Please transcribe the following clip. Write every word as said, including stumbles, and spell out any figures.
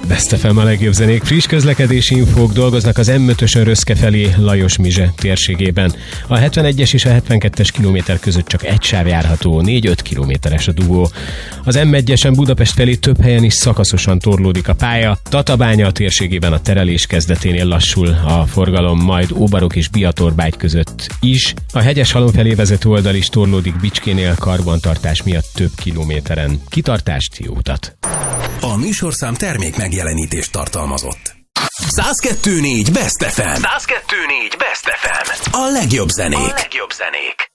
Best ef em a legjobb zenék. Friss közlekedési infók, dolgoznak az em ötösön Röszke felé Lajos-Mizse térségében. A hetvenegyes és a hetvenkettes kilométer között csak egy sáv járható, négy-öt kilométeres a dugó. Az em egyesen Budapest felé több helyen is szakaszosan torlódik a pálya. Tatabánya a térségében a terelés kezdeténél lassul a forgalom, majd Óbarok és Biatorbágy között is. A Hegyeshalom felé vezető oldal is torlódik Bicskénél karbantartás miatt több kilométeren. Kitartást, jó utat! A műsorszám termék megjelenítést tartalmazott. száz kettő négy Best ef em. száz kettő négy Best ef em. A legjobb zenék. A legjobb zenék.